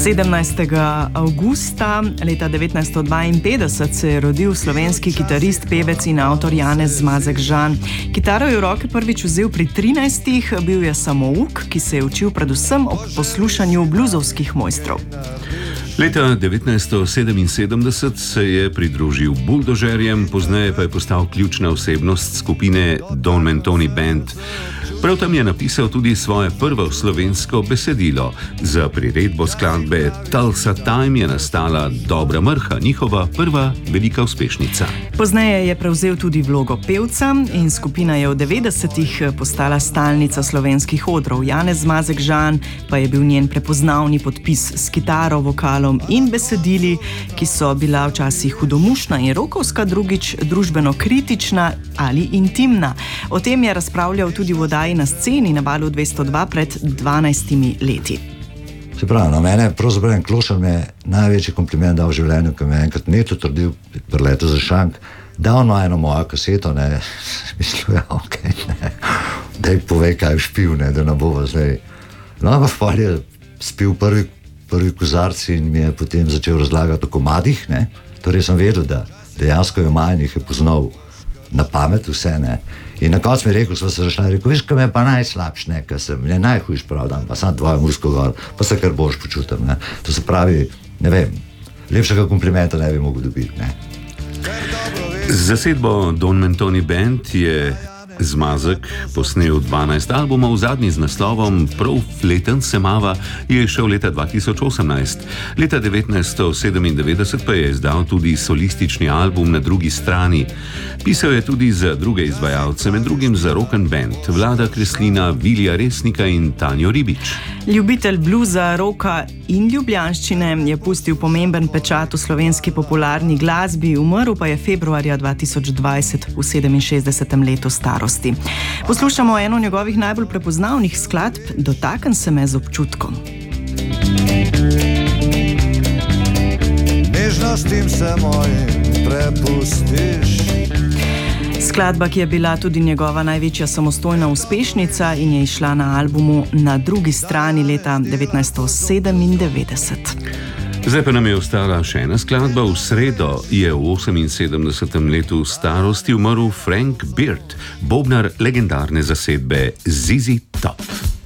17. avgusta leta 1952 se je rodil slovenski kitarist, pevec in avtor Janez Zmazek-Žan. Kitaro je v roke prvič vzel pri 13, bil je samouk, ki se je učil predvsem ob poslušanju bluzovskih mojstrov. Leta 1977 se je pridružil Buldožerjem, pozneje pa je postal ključna osebnost skupine Don Mentoni Band. Prav tam je napisal tudi svoje prvo slovensko besedilo. Za priredbo skladbe Tulsa Time je nastala Dobra mrha, njihova prva velika uspešnica. Pozneje je prevzel tudi vlogo pevca in skupina je v 90-ih postala stalnica slovenskih odrov. Janez Zmazek-Žan pa je bil njen prepoznavni podpis s kitaro, vokalom in besedili, ki so bila včasih hudomušna in rokovska, drugič družbeno kritična ali intimna. O tem je razpravljal tudi v oddaji Na sceni na Valu 202 pred 12 leti. Se pravi, na mene pravzaprav en Klošar mi je največji kompliment dal v življenju, ki me je enkrat Neto trdil pri letu za šank, dal na eno mojo kaseto, ne, mislil, ja, okej, ne, daj povej, kaj je špil, ne, da ne bova zdaj. No, pa je spil prvi kozarci in mi je potem začel razlagati o komadih, ne, torej sem vedel, da dejansko je manj jih je poznal na pamet vse, ne. In na koncu mi je rekel, sva se zašla, rekel, veš, kaj me je pa najslabš, ne, kaj sem, ne, najhujš prav dan, pa sam tvojo Mursko gor, pa se kar boš počutil, ne. To se pravi, ne vem, lepšega komplimenta ne bi mogel dobiti, ne. Z zasedbo Don Mentoni Band je Zmazek posnel 12 albumov, zadnji z naslovom Prav fleten se mava je šel leta 2018. Leta 1997 pa je izdal tudi solistični album Na drugi strani. Pisal je tudi za druge izvajalce, med drugim za Rock'n Band, Vlada Kreslina, Vilija Resnika in Tanjo Ribič. Ljubitelj bluza, roka in ljubljanščine je pustil pomemben pečat v slovenski popularni glasbi, umrl pa je februarja 2020 v 67. letu starosti. Poslušamo eno njegovih najbolj prepoznavnih skladb, Dotakn se me z občutkom. Nežnostim se mojim prepustiš. Skladba, ki je bila tudi njegova največja samostojna uspešnica in je izšla na albumu Na drugi strani leta 1997. Zdaj pa nam je ostala še ena skladba. V sredo je v 78. letu starosti umrl Frank Beard, bobnar legendarne zasedbe ZZ Top.